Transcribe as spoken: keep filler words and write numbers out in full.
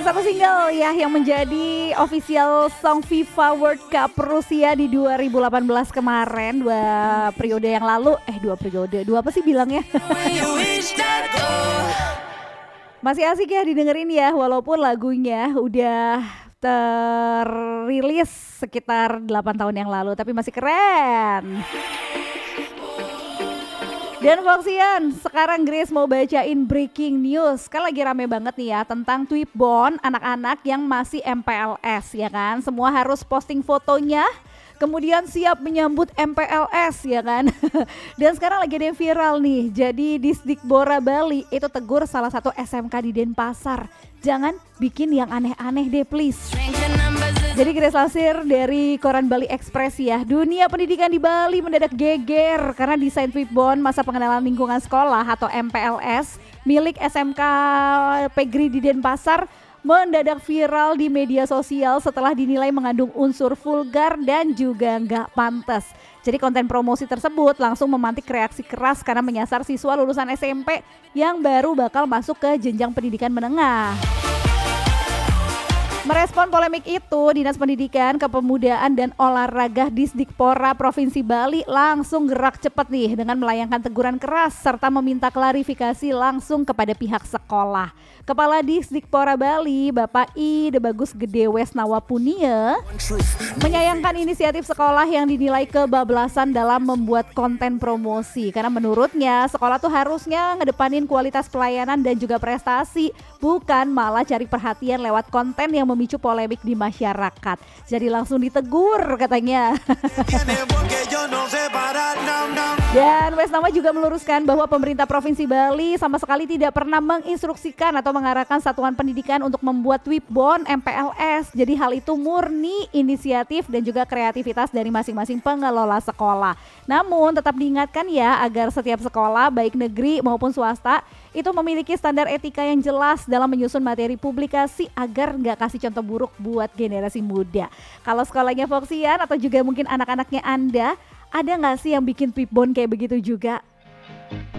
satu single ya yang menjadi official song FIFA World Cup Rusia di dua ribu delapan belas kemarin, dua periode yang lalu, eh dua periode, dua apa sih bilangnya? Masih asik ya didengerin ya, walaupun lagunya udah terilis sekitar delapan tahun yang lalu, tapi masih keren. Dan Foxian, sekarang Grace mau bacain breaking news. Kan lagi rame banget nih ya tentang Tweetbon anak-anak yang masih M P L S ya kan. Semua harus posting fotonya, kemudian siap menyambut M P L S ya kan. Dan sekarang lagi ada yang viral nih. Jadi Disdikbora Bali itu tegur salah satu S M K di Denpasar. Jangan bikin yang aneh-aneh deh please. Jadi Grace lansir dari koran Bali Express ya, dunia pendidikan di Bali mendadak geger karena desain Tweetbon masa pengenalan lingkungan sekolah atau M P L S milik S M K Pegri di Denpasar mendadak viral di media sosial setelah dinilai mengandung unsur vulgar dan juga nggak pantas. Jadi konten promosi tersebut langsung memantik reaksi keras karena menyasar siswa lulusan S M P yang baru bakal masuk ke jenjang pendidikan menengah. Merespon polemik itu, Dinas Pendidikan, Kepemudaan dan Olahraga Disdikpora Provinsi Bali langsung gerak cepat nih dengan melayangkan teguran keras serta meminta klarifikasi langsung kepada pihak sekolah. Kepala Disdikpora Bali, Bapak I Debagus Gede Wesnawa Punia, menyayangkan inisiatif sekolah yang dinilai kebablasan dalam membuat konten promosi. Karena menurutnya sekolah tuh harusnya ngedepanin kualitas pelayanan dan juga prestasi, bukan malah cari perhatian lewat konten yang memicu polemik di masyarakat. Jadi langsung ditegur katanya. Dan Wesnawa juga meluruskan bahwa pemerintah Provinsi Bali sama sekali tidak pernah menginstruksikan atau mengarahkan satuan pendidikan untuk membuat Tweetbon M P L S. Jadi hal itu murni inisiatif dan juga kreativitas dari masing-masing pengelola sekolah. Namun tetap diingatkan ya agar setiap sekolah baik negeri maupun swasta itu memiliki standar etika yang jelas dalam menyusun materi publikasi agar nggak kasih contoh buruk buat generasi muda. Kalau sekolahnya Foxian atau juga mungkin anak-anaknya Anda, ada nggak sih yang bikin Tweetbon kayak begitu juga?